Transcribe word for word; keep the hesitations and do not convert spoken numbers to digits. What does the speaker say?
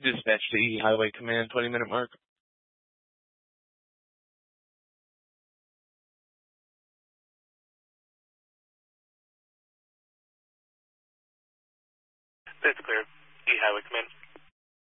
Dispatch to E Highway Command, twenty minute mark. That's clear. E Highway Command.